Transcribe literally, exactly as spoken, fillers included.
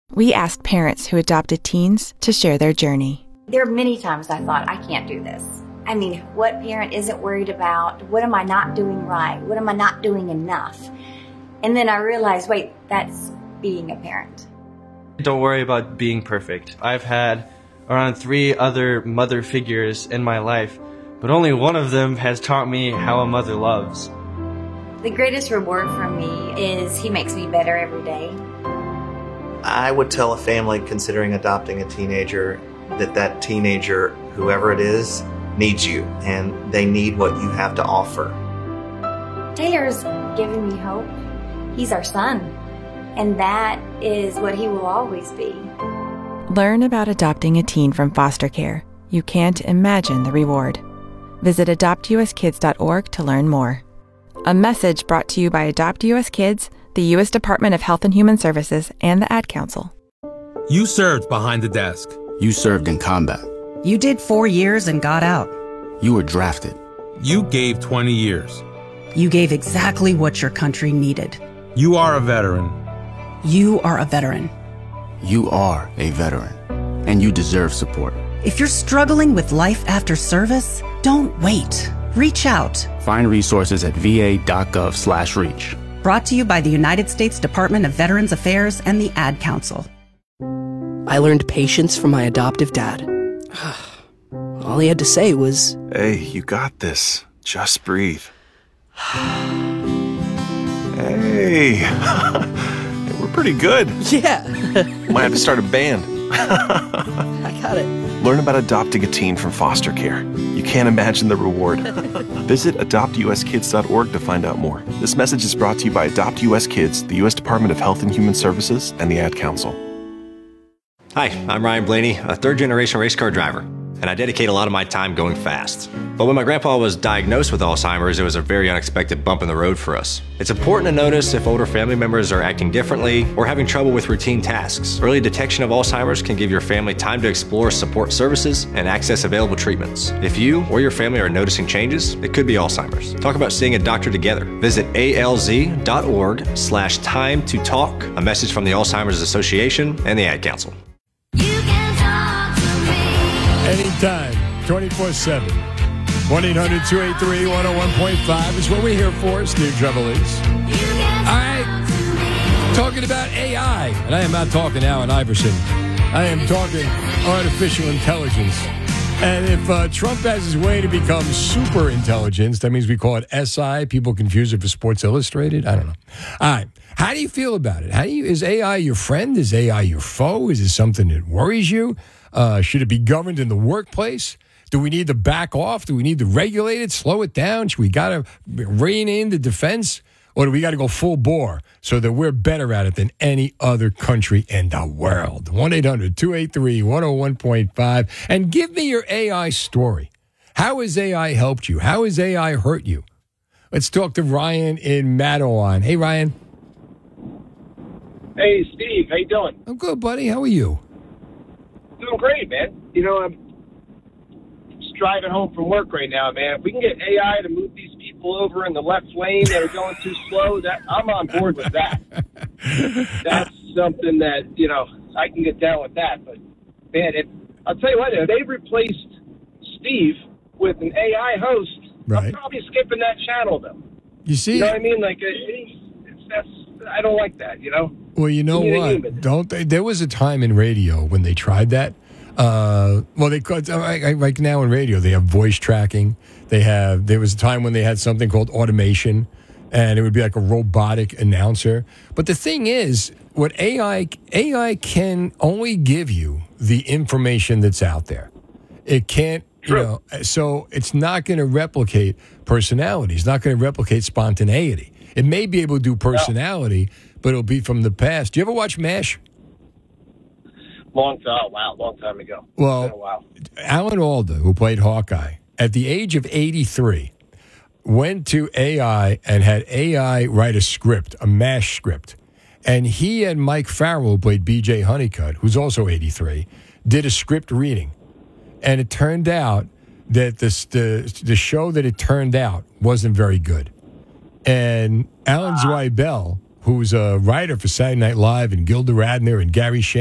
We asked parents who adopted teens to share their journey. There are many times I thought, I can't do this. I mean, what parent isn't worried about? What am I not doing right? What am I not doing enough? And then I realized, wait, that's being a parent. Don't worry about being perfect. I've had around three other mother figures in my life, but only one of them has taught me how a mother loves. The greatest reward for me is he makes me better every day. I would tell a family considering adopting a teenager that that teenager, whoever it is, needs you, and they need what you have to offer. Taylor's given me hope. He's our son, and that is what he will always be. Learn about adopting a teen from foster care. You can't imagine the reward. Visit adopt u s kids dot org to learn more. A message brought to you by Adopt U S Kids, the U S Department of Health and Human Services, and the Ad Council. You served behind the desk. You served in combat. You did four years and got out. You were drafted. You gave twenty years. You gave exactly what your country needed. You are a veteran. You are a veteran. You are a veteran, and you deserve support. If you're struggling with life after service, don't wait. Reach out. Find resources at v a dot gov slash reach. Brought to you by the United States Department of Veterans Affairs and the Ad Council. I learned patience from my adoptive dad. All he had to say was, "Hey, you got this. Just breathe." Hey, we're pretty good. Yeah. Might have to start a band. I got it. Learn about adopting a teen from foster care. You can't imagine the reward. Visit adopt u s kids dot org to find out more. This message is brought to you by Adopt U S Kids, the U S Department of Health and Human Services, and the Ad Council. Hi, I'm Ryan Blaney, a third-generation race car driver, and I dedicate a lot of my time going fast. But when my grandpa was diagnosed with Alzheimer's, it was a very unexpected bump in the road for us. It's important to notice if older family members are acting differently or having trouble with routine tasks. Early detection of Alzheimer's can give your family time to explore support services and access available treatments. If you or your family are noticing changes, it could be Alzheimer's. Talk about seeing a doctor together. Visit a l z dot org slash time to talk. A message from the Alzheimer's Association and the Ad Council. Anytime, twenty-four seven. one eight hundred two eight three one oh one point five is what we're here for, Steve Trevelise. All right, talking about A I, and I am not talking Allen Iverson. I am talking artificial intelligence. And if uh, Trump has his way to become super intelligence, that means we call it S I. People confuse it for Sports Illustrated. I don't know. All right. How do you feel about it? How do you, is A I your friend? Is A I your foe? Is it something that worries you? Uh, should it be governed in the workplace? Do we need to back off? Do we need to regulate it, slow it down? Should we got to rein in the defense? Or do we got to go full bore so that we're better at it than any other country in the world? one eight hundred two eight three one oh one point five. And give me your A I story. How has A I helped you? How has A I hurt you? Let's talk to Ryan in Mattawan. Hey, Ryan. Hey, Steve. How you doing? I'm good, buddy. How are you? Doing great, man. You know, I'm just driving home from work right now, man. If we can get A I to move these people over in the left lane that are going too slow, that I'm on board with that. That's something that, you know, I can get down with that. But, man, if, I'll tell you what, if they replaced Steve with an A I host, right. I'm probably skipping that channel, though. You see? You know what I mean? Like, it's, it's, that's, I don't like that, you know? Well, you know what? Don't they? There was a time in radio when they tried that. Uh, well, they right now in radio they have voice tracking. They have. There was a time when they had something called automation, and it would be like a robotic announcer. But the thing is, what A I A I can only give you the information that's out there. It can't. True. You know, so it's not going to replicate personality. It's not going to replicate spontaneity. It may be able to do personality, no. but it'll be from the past. Do you ever watch MASH? Long time, oh, wow, long time ago. Well, Alan Alda, who played Hawkeye, at the age of eighty-three, went to A I and had A I write a script, a MASH script. And he and Mike Farrell, who played B J Honeycutt, who's also eighty-three, did a script reading. And it turned out that this, the, the show that it turned out wasn't very good. And Alan Zweibel, who's a writer for Saturday Night Live and Gilda Radner and Gary Shandling,